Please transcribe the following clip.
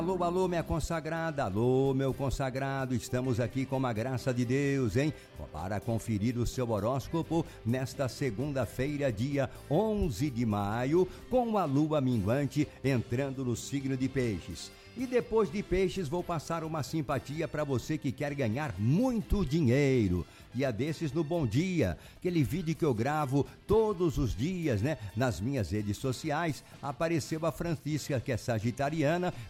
Alô, alô, minha consagrada, alô, meu consagrado, estamos aqui com a graça de Deus, hein? Para conferir o seu horóscopo nesta segunda-feira, dia 11 de maio, com a lua minguante entrando no signo de Peixes. E depois de Peixes, vou passar uma simpatia para você que quer ganhar muito dinheiro. Dia desses no Bom Dia, aquele vídeo que eu gravo todos os dias, né? Nas minhas redes sociais, apareceu a Francisca, que é sagitariana,